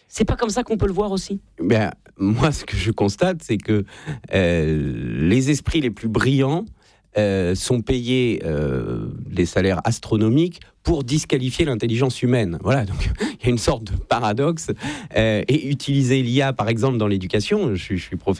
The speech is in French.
C'est pas comme ça qu'on peut le voir aussi ? Ben, moi, ce que je constate, c'est que les esprits les plus brillants sont payés des salaires astronomiques pour disqualifier l'intelligence humaine. Voilà, donc il y a une sorte de paradoxe. Et utiliser l'IA, par exemple, dans l'éducation, je suis professeur